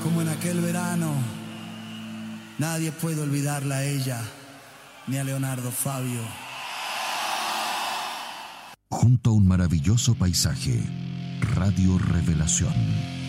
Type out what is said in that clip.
como en aquel verano. Nadie puede olvidarla a ella, ni a Leonardo Fabio. Junto a un maravilloso paisaje, Radio Revelación.